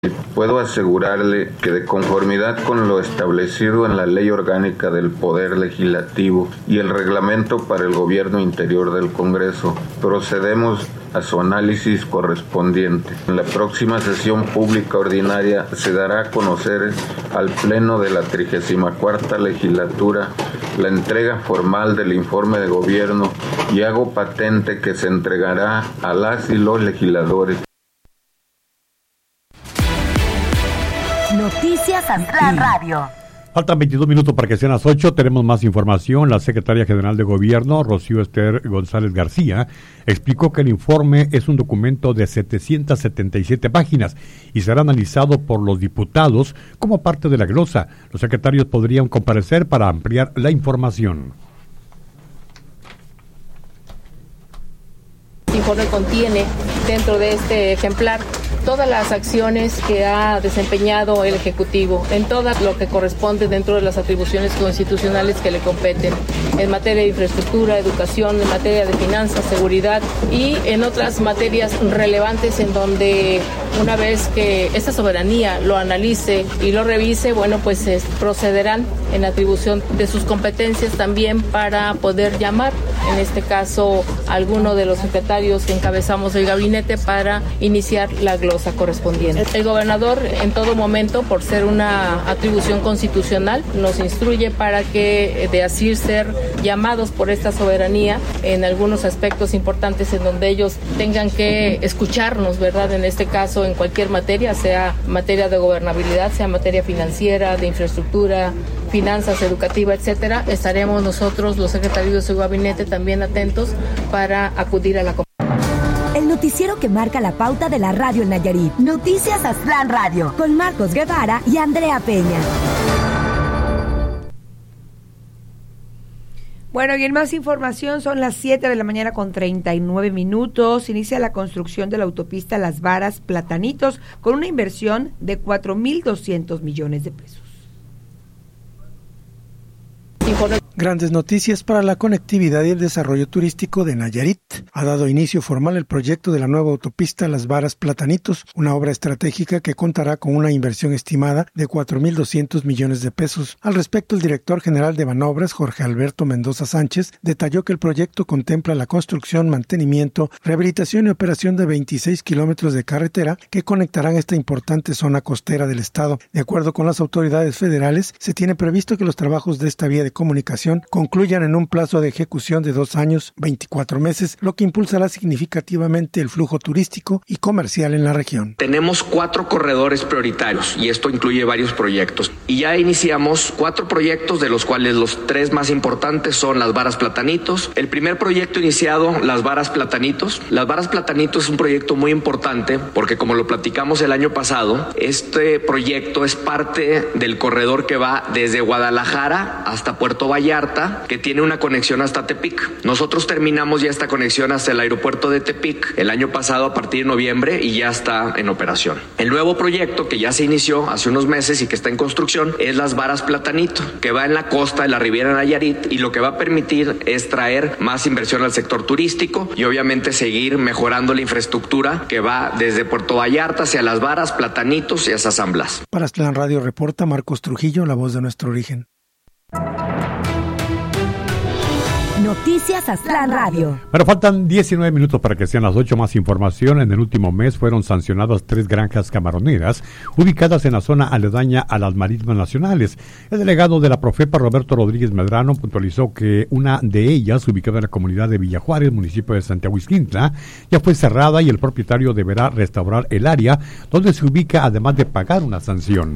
Puedo asegurarle que de conformidad con lo establecido en la Ley Orgánica del Poder Legislativo y el Reglamento para el Gobierno Interior del Congreso, procedemos a su análisis correspondiente. En la próxima sesión pública ordinaria se dará a conocer al Pleno de la 34ª Legislatura la entrega formal del informe de gobierno y hago patente que se entregará a las y los legisladores. Noticias Aztlán Radio. Faltan 22 minutos para que sean las 8. Tenemos más información. La secretaria general de Gobierno, Rocío Ester González García, explicó que el informe es un documento de 777 páginas y será analizado por los diputados como parte de la glosa. Los secretarios podrían comparecer para ampliar la información. El informe contiene dentro de este ejemplar todas las acciones que ha desempeñado el Ejecutivo en todo lo que corresponde dentro de las atribuciones constitucionales que le competen en materia de infraestructura, educación, en materia de finanzas, seguridad y en otras materias relevantes en donde una vez que esta soberanía lo analice y lo revise, bueno, pues procederán en atribución de sus competencias también para poder llamar, en este caso, a alguno de los secretarios que encabezamos el gabinete para iniciar la glosa correspondiente. El gobernador en todo momento, por ser una atribución constitucional, nos instruye para que de así ser llamados por esta soberanía en algunos aspectos importantes en donde ellos tengan que escucharnos, ¿verdad? En este caso, en cualquier materia, sea materia de gobernabilidad, sea materia financiera, de infraestructura, finanzas, educativa, etcétera, estaremos nosotros, los secretarios de su gabinete, también atentos para acudir a la el noticiero que marca la pauta de la radio en Nayarit. Noticias Aztlán Radio, con Marcos Guevara y Andrea Peña. Bueno, y en más información, son las 7 de la mañana con 39 minutos. Inicia la construcción de la autopista Las Varas Platanitos con una inversión de 4,200 millones de pesos. Grandes noticias para la conectividad y el desarrollo turístico de Nayarit. Ha dado inicio formal el proyecto de la nueva autopista Las Varas Platanitos, una obra estratégica que contará con una inversión estimada de 4,200 millones de pesos. Al respecto, el director general de Banobras, Jorge Alberto Mendoza Sánchez, detalló que el proyecto contempla la construcción, mantenimiento, rehabilitación y operación de 26 kilómetros de carretera que conectarán esta importante zona costera del estado. De acuerdo con las autoridades federales, se tiene previsto que los trabajos de esta vía de comunicación concluyan en un plazo de ejecución de 2 años, 24 meses, lo que impulsará significativamente el flujo turístico y comercial en la región. Tenemos 4 corredores prioritarios y esto incluye varios proyectos. Y ya iniciamos 4 proyectos, de los cuales los 3 más importantes son Las Varas Platanitos. El primer proyecto iniciado, Las Varas Platanitos. Las Varas Platanitos es un proyecto muy importante porque, como lo platicamos el año pasado, este proyecto es parte del corredor que va desde Guadalajara hasta Puerto Vallarta, que tiene una conexión hasta Tepic. Nosotros terminamos ya esta conexión hasta el aeropuerto de Tepic el año pasado a partir de noviembre y ya está en operación. El nuevo proyecto que ya se inició hace unos meses y que está en construcción es Las Varas Platanito, que va en la costa de la Riviera Nayarit y lo que va a permitir es traer más inversión al sector turístico y obviamente seguir mejorando la infraestructura que va desde Puerto Vallarta hacia Las Varas, Platanitos y hacia San Blas. Para Aztlán Radio reporta Marcos Trujillo, la voz de nuestro origen. Noticias Aztlán Radio. Bueno, faltan 19 minutos para que sean las 8. Más información. En el último mes fueron sancionadas 3 granjas camaroneras ubicadas en la zona aledaña a las marismas nacionales. El delegado de la Profepa, Roberto Rodríguez Medrano, puntualizó que una de ellas, ubicada en la comunidad de Villa Juárez, municipio de Santiago Ixtintla, ya fue cerrada y el propietario deberá restaurar el área donde se ubica, además de pagar una sanción.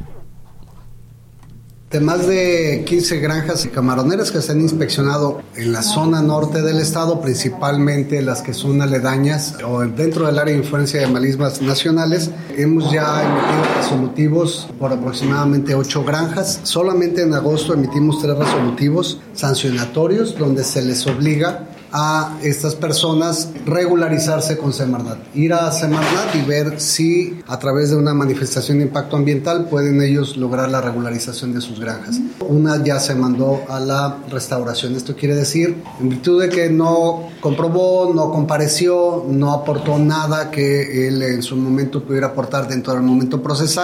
De más de 15 granjas camaroneras que se han inspeccionado en la zona norte del estado, principalmente las que son aledañas o dentro del área de influencia de marismas nacionales, hemos ya emitido resolutivos por aproximadamente 8 granjas. Solamente en agosto emitimos 3 resolutivos sancionatorios donde se les obliga a estas personas regularizarse con Semarnat, ir a Semarnat y ver si a través de una manifestación de impacto ambiental pueden ellos lograr la regularización de sus granjas. Una ya se mandó a la restauración. Esto quiere decir, en virtud de que no comprobó, no compareció, no aportó nada que él en su momento pudiera aportar dentro del momento procesal,